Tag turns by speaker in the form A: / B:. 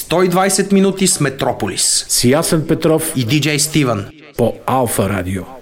A: 120 минути с Метрополис.
B: С Ясен Петров
A: и диджей Стивън
B: по Алфа Радио.